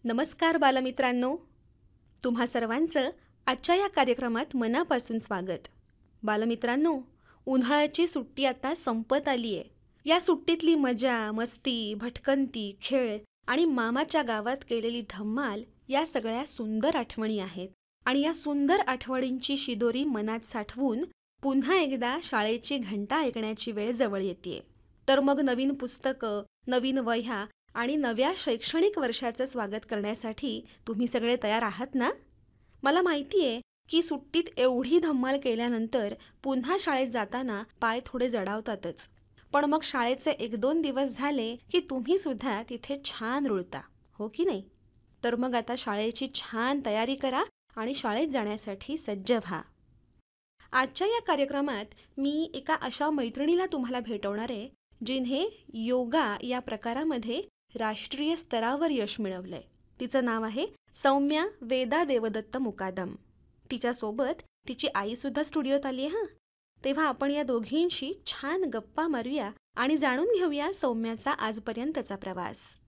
नमस्कार बालमित्रांनो, तुम्हा सर्वांचं आजच्या या कार्यक्रमात मनापासून स्वागत. बालमित्रांनो, उन्हाळ्याची सुट्टी आता संपत आली आहे. या सुट्टीतली मजा, मस्ती, भटकंती, खेळ आणि मामाच्या गावात केलेली धम्माल या सगळ्या सुंदर आठवणी आहेत. आणि या सुंदर आठवणींची शिदोरी मनात साठवून पुन्हा एकदा शाळेची घंटा ऐकण्याची वेळ जवळ येतेय. तर मग नवीन पुस्तकं, नवीन वह्या आणि नव्या शैक्षणिक वर्षाचं स्वागत करण्यासाठी तुम्ही सगळे तयार आहात ना? मला माहिती आहे की सुट्टीत एवढी धम्माल केल्यानंतर पुन्हा शाळेत जाताना पाय थोडे जडावतातच. पण मग शाळेचे 1-2 दिवस झाले की तुम्ही सुद्धा तिथे छान रुळता, हो की नाही? तर मग आता शाळेची छान तयारी करा आणि शाळेत जाण्यासाठी सज्ज व्हा. आजच्या या कार्यक्रमात मी एका अशा मैत्रिणीला तुम्हाला भेटवणार आहे जिने योगा या प्रकारामध्ये राष्ट्रीय स्तरावर यश मिळवलंय. तिचं नाव आहे सौम्या वेदा देवदत्त मुकादम. तिच्यासोबत तिची आईसुद्धा स्टुडिओत आली आहे. तेव्हा आपण या दोघींशी छान गप्पा मारूया आणि जाणून घेऊया सौम्याचा आजपर्यंतचा प्रवास.